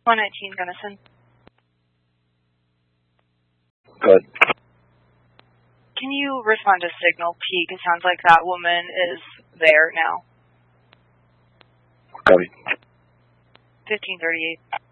119 Gunnison. Good. Can you respond to Signal Peak? It sounds like that woman is there now. Copy. 1538.